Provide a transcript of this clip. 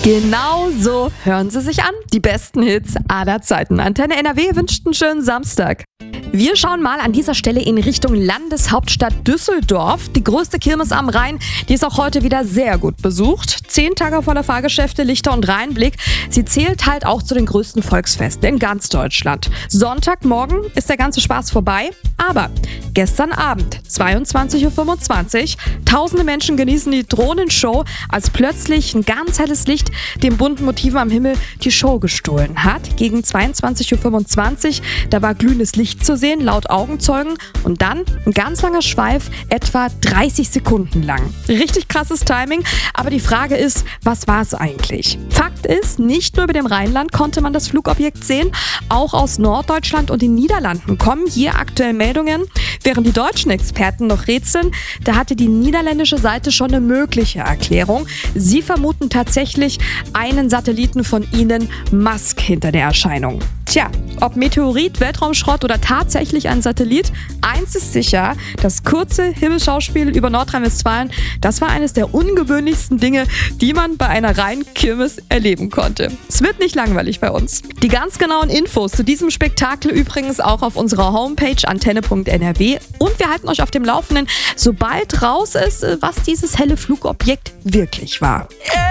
Genau so hören sie sich an. Die besten Hits aller Zeiten. Antenne NRW wünscht einen schönen Samstag. Wir schauen mal an dieser Stelle in Richtung Landeshauptstadt Düsseldorf. Die größte Kirmes am Rhein, die ist auch heute wieder sehr gut besucht. 10 Tage voller Fahrgeschäfte, Lichter und Rheinblick. Sie zählt halt auch zu den größten Volksfesten in ganz Deutschland. Sonntagmorgen ist der ganze Spaß vorbei. Aber gestern Abend, 22.25 Uhr, tausende Menschen genießen die Drohnenshow, als plötzlich ein ganz helles Licht den bunten Motiven am Himmel die Show gestohlen hat. Gegen 22.25 Uhr, da war glühendes Licht zu sehen, laut Augenzeugen. Und dann ein ganz langer Schweif, etwa 30 Sekunden lang. Richtig krasses Timing, aber die Frage ist, was war es eigentlich? Fakt ist, nicht nur über dem Rheinland konnte man das Flugobjekt sehen, auch aus Norddeutschland und den Niederlanden kommen hier aktuell Meldungen. Während die deutschen Experten noch rätseln, da hatte die niederländische Seite schon eine mögliche Erklärung. Sie vermuten tatsächlich einen Satelliten von Elon Musk hinter der Erscheinung. Tja, ob Meteorit, Weltraumschrott oder tatsächlich ein Satellit, eins ist sicher, das kurze Himmelsschauspiel über Nordrhein-Westfalen, das war eines der ungewöhnlichsten Dinge, die man bei einer Rheinkirmes erleben konnte. Es wird nicht langweilig bei uns. Die ganz genauen Infos zu diesem Spektakel übrigens auch auf unserer Homepage antenne.nrw und wir halten euch auf dem Laufenden, sobald raus ist, was dieses helle Flugobjekt wirklich war.